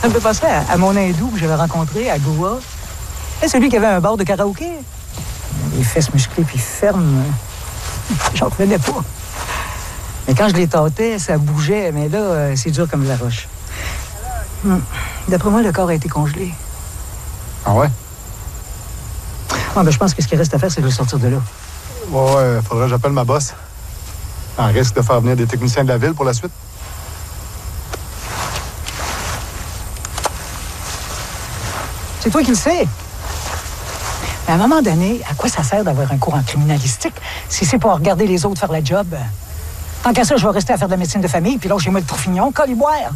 Ça me fait penser à mon hindou que j'avais rencontré à Goa. C'est celui qui avait un bar de karaoké. Les fesses musclées puis fermes. J'en revenais pas. Mais quand je les tâtais, ça bougeait. Mais là, c'est dur comme de la roche. D'après moi, le corps a été congelé. Ah ouais? Ah, ben, je pense que ce qu'il reste à faire, c'est de le sortir de là. Ouais, faudrait que j'appelle ma boss. On risque de faire venir des techniciens de la ville pour la suite. C'est toi qui le sais. Mais à un moment donné, à quoi ça sert d'avoir un cours en criminalistique si c'est pour regarder les autres faire la job? Tant qu'à ça, je vais rester à faire de la médecine de famille, puis là, j'ai moi le Troufignon, coliboire.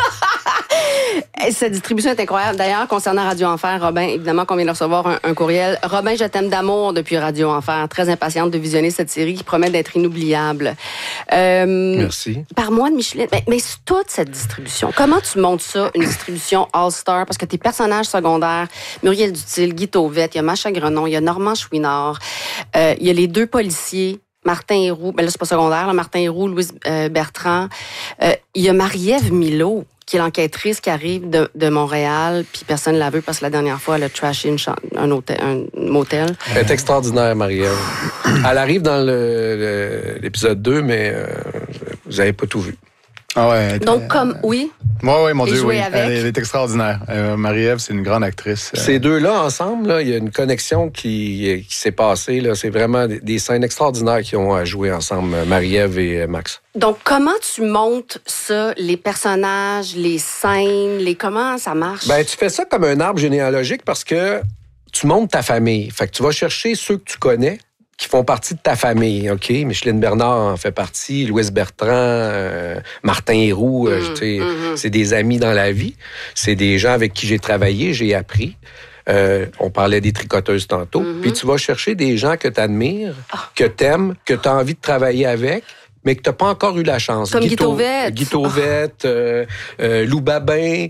Cette distribution est incroyable. D'ailleurs, concernant Radio Enfer, Robin, évidemment qu'on vient de recevoir un courriel. Robin, je t'aime d'amour depuis Radio Enfer. Très impatiente de visionner cette série qui promet d'être inoubliable. Merci. Par-moi de Micheline. Mais toute cette distribution, comment tu montes ça, une distribution All-Star? Parce que tes personnages secondaires, Muriel Dutil, Guy Tauvette, il y a Macha Grenon, il y a Normand Chouinard, il y a les deux policiers, Martin Héroux, ben là, c'est pas secondaire, là, Martin Héroux, Louise Bertrand. Il y a Marie-Ève Milot, qui est l'enquêtrice qui arrive de Montréal, puis personne ne la veut parce que la dernière fois, elle a trashé un motel. Elle est extraordinaire, Marie-Ève. Elle arrive dans l'épisode 2, mais vous n'avez pas tout vu. Ah ouais. Donc, oui. Oui, mon Dieu, oui. Avec. Elle est extraordinaire. Marie-Ève, c'est une grande actrice. Ces deux-là, ensemble, là, il y a une connexion qui s'est passée. Là. C'est vraiment des scènes extraordinaires qui ont joué ensemble, Marie-Ève et Max. Donc, comment tu montes ça, les personnages, les scènes, comment ça marche? Ben, tu fais ça comme un arbre généalogique parce que tu montes ta famille. Fait que tu vas chercher ceux que tu connais, qui font partie de ta famille, OK? Micheline Bernard en fait partie, Louise Bertrand, Martin Héroux, c'est des amis dans la vie. C'est des gens avec qui j'ai travaillé, j'ai appris. On parlait des tricoteuses tantôt. Puis tu vas chercher des gens que tu admires, que tu aimes, que tu as envie de travailler avec, mais que tu n'as pas encore eu la chance. Comme Guy Tauvette. Guy Tauvette, Lou Babin,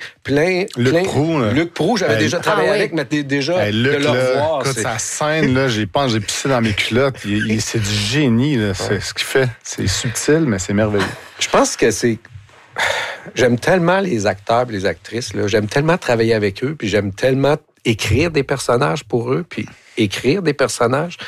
Luc Proulx, j'avais déjà travaillé avec, mais déjà Luc, de le revoir. Écoute, sa scène, là, j'ai pissé dans mes culottes. C'est du génie, là. C'est ce qu'il fait. C'est subtil, mais c'est merveilleux. Je pense que c'est... J'aime tellement les acteurs et les actrices, là. J'aime tellement travailler avec eux, puis j'aime tellement écrire des personnages pour eux, puis écrire des personnages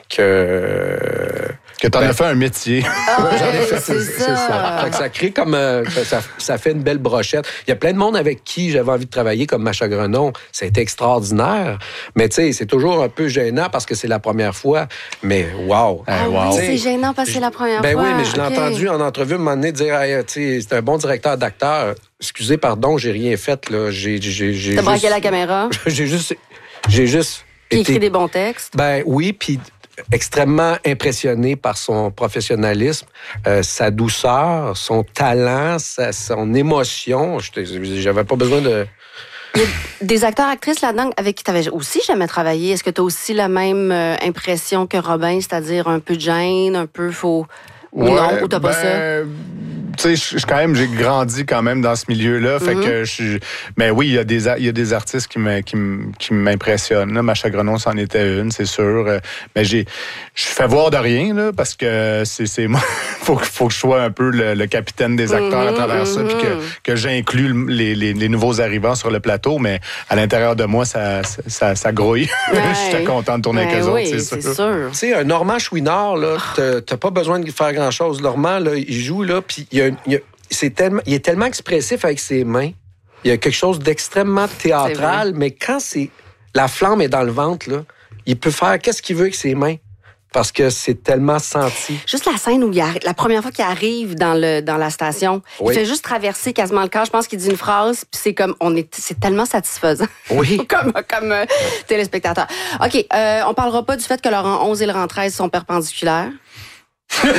que t'en as fait un métier. Ah, j'en ai fait, c'est ça. Fait que ça crée comme... ça fait une belle brochette. Il y a plein de monde avec qui j'avais envie de travailler, comme Macha Grenon. C'était extraordinaire. Mais tu sais, c'est toujours un peu gênant parce que c'est la première fois. Mais wow! Oui, c'est gênant parce que c'est la première fois. Ben oui, mais je l'ai entendu en entrevue à un moment donné dire hey, tu sais, c'est un bon directeur d'acteur. Excusez, pardon, j'ai rien fait, là. T'as braqué la caméra? J'ai juste... Puis écrit des bons textes? Ben oui, puis extrêmement impressionné par son professionnalisme, sa douceur, son talent, son émotion. J'avais pas besoin de... Il y a des acteurs-actrices là-dedans avec qui tu n'avais aussi jamais travaillé. Est-ce que tu as aussi la même impression que Robin, c'est-à-dire un peu de gêne, un peu faux... Ou non, ou t'as pas ça? Tu sais, j'ai grandi quand même dans ce milieu-là. Fait que mais oui, il y a des artistes qui m'impressionnent. Là, Macha Grenon, c'en était une, c'est sûr. Mais je fais voir de rien, là, parce que c'est moi. faut que je sois un peu le capitaine des acteurs à travers ça, puis que j'inclus les nouveaux arrivants sur le plateau. Mais à l'intérieur de moi, ça grouille. Ouais. J'étais content de tourner avec eux autres, c'est sûr. Tu sais, un Normand Chouinard, là, t'as pas besoin de faire grand-chose. Normand, là, il joue, là, puis il est tellement expressif avec ses mains. Il y a quelque chose d'extrêmement théâtral, mais quand la flamme est dans le ventre, là, il peut faire qu'est-ce qu'il veut avec ses mains. Parce que c'est tellement senti. Juste la scène où la première fois qu'il arrive dans la station, il fait juste traverser quasiment le corps. Je pense qu'il dit une phrase, puis c'est comme c'est tellement satisfaisant. Oui. comme téléspectateur. OK, on parlera pas du fait que le rang 11 et le rang 13 sont perpendiculaires. J'ai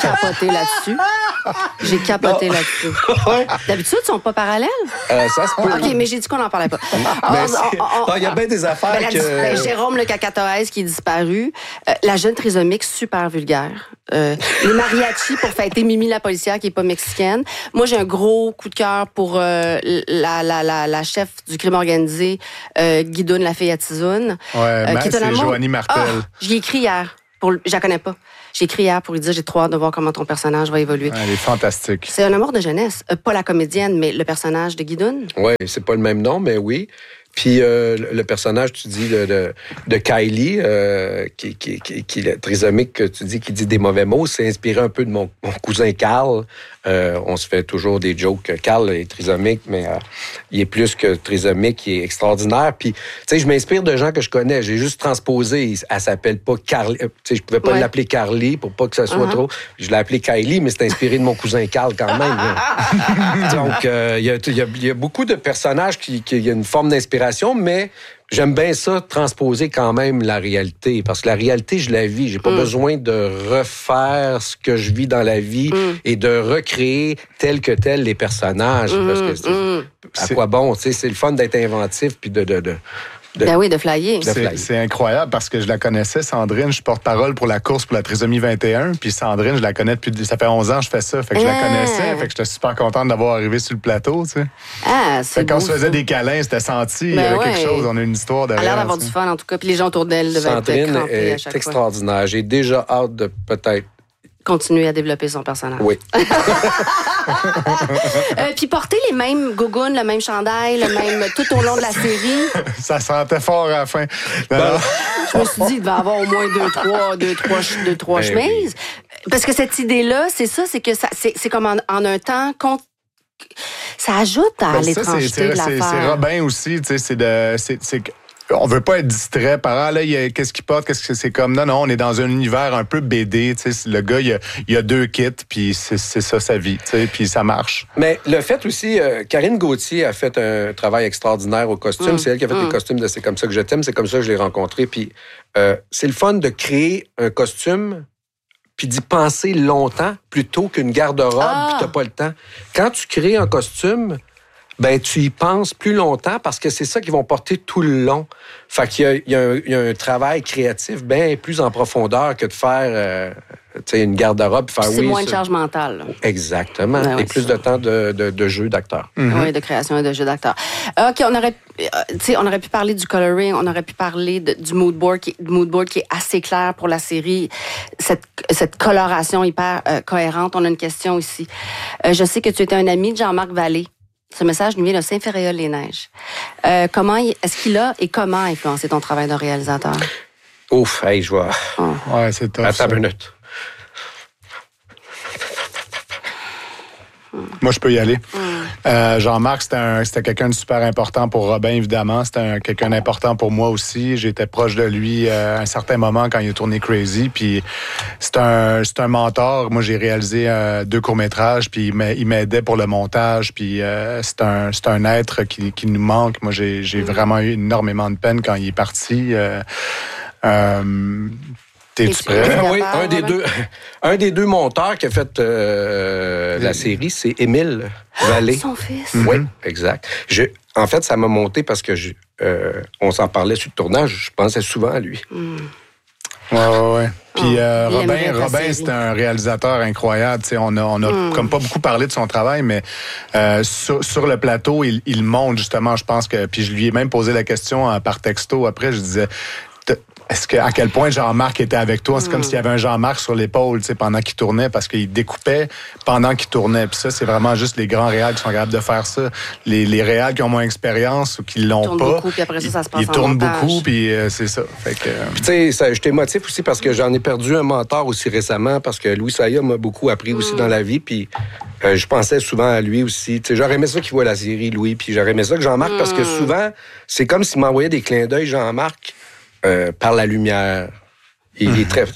capoté là-dessus. D'habitude, ils sont pas parallèles? Ça se peut. OK, mais j'ai dit qu'on n'en parlait pas. Il y a bien des affaires Jérôme Le Cacatoès qui est disparu. La jeune trisomique, super vulgaire. Les mariachis pour fêter Mimi la policière qui est pas mexicaine. Moi, j'ai un gros coup de cœur pour la chef du crime organisé, Guidoune, la fille à Tizoune. Ouais, qui est c'est Joanie Martel. J'y ai écrit hier. Je la connais pas. J'ai écrit hier pour lui dire, j'ai trop hâte de voir comment ton personnage va évoluer. Elle est fantastique. C'est un amour de jeunesse. Pas la comédienne, mais le personnage de Guidoune. Oui, c'est pas le même nom, mais oui. Puis le personnage, tu dis, de Kylie, qui est trisomique, que tu dis, qui dit des mauvais mots, c'est inspiré un peu de mon cousin Carl. On se fait toujours des jokes. Carl est trisomique, mais il est plus que trisomique, il est extraordinaire. Puis, tu sais, je m'inspire de gens que je connais. J'ai juste transposé. Elle s'appelle pas Carly. Tu sais, je pouvais pas l'appeler Carly pour pas que ça soit trop. Je l'ai appelée Kylie, mais c'est inspiré de mon cousin Carl quand même. Donc, il y a beaucoup de personnages qui y a une forme d'inspiration, mais j'aime bien ça, transposer quand même la réalité. Parce que la réalité, je la vis. J'ai pas besoin de refaire ce que je vis dans la vie et de recréer tel que tel les personnages. Parce que à quoi bon? Tu sais, c'est le fun d'être inventif puis Ben oui, de flyer. C'est incroyable parce que je la connaissais, Sandrine. Je suis porte-parole pour la course pour la trisomie 21. Puis Sandrine, je la connais depuis... Ça fait 11 ans que je fais ça. Fait que je la connaissais. Fait que j'étais super contente d'avoir arrivé sur le plateau, tu sais. Ah, c'est quand on se faisait ça. des câlins, c'était senti. Il y avait quelque chose. On a une histoire derrière. Elle a l'air d'avoir du fun, en tout cas. Puis les gens autour d'elle devaient Sandrine être crampés à chaque est extraordinaire. J'ai déjà hâte de peut-être continuer à développer son personnage. Oui. Puis porter les mêmes gougounes, le même chandail, le même tout au long de la série. Ça sentait fort à la fin. Je me suis dit, il devait y avoir au moins deux, trois chemises. Oui. Parce que cette idée-là, c'est ça, c'est que c'est comme en un temps ça ajoute à l'étrangeté de l'affaire. C'est Robin aussi, tu sais, on veut pas être distrait par là, qu'est-ce qu'il porte, qu'est-ce que c'est comme. Non, on est dans un univers un peu BD, tu sais, le gars, il a 2 kits, puis c'est ça sa vie, tu sais, puis ça marche. Mais le fait aussi, Karine Gauthier a fait un travail extraordinaire au costume. C'est elle qui a fait les costumes de C'est comme ça que je t'aime, c'est comme ça que je l'ai rencontré. Puis c'est le fun de créer un costume puis d'y penser longtemps plutôt qu'une garde-robe, puis t'as pas le temps. Quand tu crées un costume, ben tu y penses plus longtemps parce que c'est ça qu'ils vont porter tout le long. Fait qu'il y a un travail créatif bien plus en profondeur que de faire une garde-robe. C'est moins de charge mentale. Là. Exactement. Et plus de temps de jeu d'acteur. Oui, de création et de jeu d'acteur. OK, on aurait pu parler du coloring, on aurait pu parler du mood board qui est assez clair pour la série. Cette coloration hyper cohérente. On a une question ici. Je sais que tu étais un ami de Jean-Marc Vallée. Ce message nous vient de Saint-Ferréol-les-Neiges. Est-ce qu'il a et comment influencé ton travail de réalisateur? Ouf, hey, je vois. Ouais, c'est top. Attends une minute. Moi, je peux y aller. Jean-Marc, c'était quelqu'un de super important pour Robin, évidemment. C'était quelqu'un d'important pour moi aussi. J'étais proche de lui à un certain moment quand il a tourné Crazy. Puis c'est un mentor. Moi, j'ai réalisé 2 courts-métrages, puis il m'aidait pour le montage. Puis c'est un être qui nous manque. Moi, j'ai vraiment eu énormément de peine quand il est parti. T'es-tu prêt? Oui, un des deux monteurs qui a fait la série, c'est Émile Vallée. Son fils. Oui, exact. En fait, ça m'a monté parce que on s'en parlait sur le tournage. Je pensais souvent à lui. Ouais. Puis Robin, c'est un réalisateur incroyable. T'sais, on a comme pas beaucoup parlé de son travail, mais sur le plateau, il montre justement, je pense que... Puis je lui ai même posé la question par texto. Après, je disais... à quel point Jean-Marc était avec toi? C'est comme s'il y avait un Jean-Marc sur l'épaule, tu sais, pendant qu'il tournait, parce qu'il découpait pendant qu'il tournait. Puis ça, c'est vraiment juste les grands réals qui sont capables de faire ça. Les réals qui ont moins d'expérience ou qui l'ont pas. Beaucoup, puis après ça se passe ils tournent beaucoup, puis c'est ça. Fait que... Puis tu sais, je t'émotive aussi parce que j'en ai perdu un mentor aussi récemment, parce que Louis Saya m'a beaucoup appris aussi dans la vie, puis je pensais souvent à lui aussi. Tu sais, j'aurais aimé ça qu'il voit la série, Louis, puis j'aurais aimé ça que Jean-Marc, parce que souvent, c'est comme s'il m'envoyait des clins d'œil, Jean-Marc, par la lumière. Je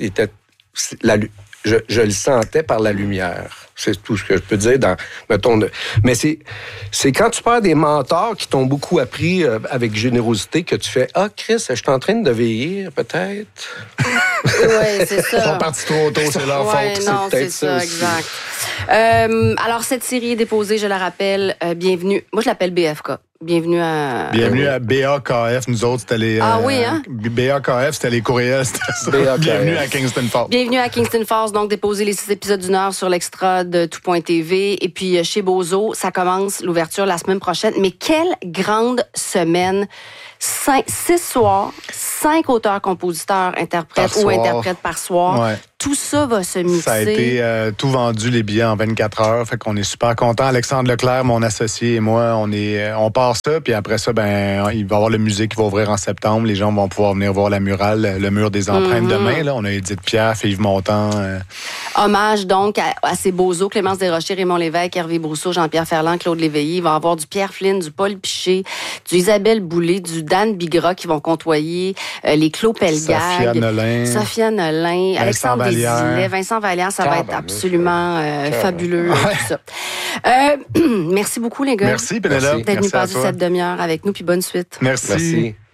le sentais par la lumière. C'est tout ce que je peux dire mais c'est quand tu perds des mentors qui t'ont beaucoup appris avec générosité que tu fais « Ah, Chris, je suis en train de vieillir, peut-être. » Oui, c'est ça. Ils sont partis trop tôt, c'est leur faute. Non, c'est ça, exact. Alors, cette série est déposée, je la rappelle, bienvenue. Moi, je l'appelle BFK. Bienvenue à BAKF, nous autres, c'était les... oui, hein? BAKF, c'était les courriels, c'était ça. Bienvenue à Kingston Falls. Bienvenue à Kingston Falls, donc déposer les 6 épisodes d'une heure sur l'extra de tout.tv. Et puis, chez Bozo, ça commence l'ouverture la semaine prochaine. Mais quelle grande semaine! 6 soirs, 5 auteurs-compositeurs, interprètes ou interprètes par soir. Ouais. Tout ça va se mixer. Ça a été tout vendu, les billets, en 24 heures. Fait qu'on est super contents. Alexandre Leclerc, mon associé, et moi, on part ça. Puis après ça, il va y avoir le musée qui va ouvrir en septembre. Les gens vont pouvoir venir voir la murale, le mur des empreintes demain. Là. On a Édith Piaf, Yves Montand. Hommage donc à ces beaux os, Clémence Desrochers, Raymond Lévesque, Hervé Brousseau, Jean-Pierre Ferland, Claude Léveillé. Il va y avoir du Pierre Flynn, du Paul Piché, du Isabelle Boulay, du Dan Bigra qui vont côtoyer les Claude Pelgag. Sophia Nolin. Alexandre Desilets, Vincent Vallière. Ça va être absolument fabuleux. Tout ça. Merci beaucoup, les gars. Merci, Pénélope. D'être venu passer cette demi-heure avec nous, puis bonne suite. Merci.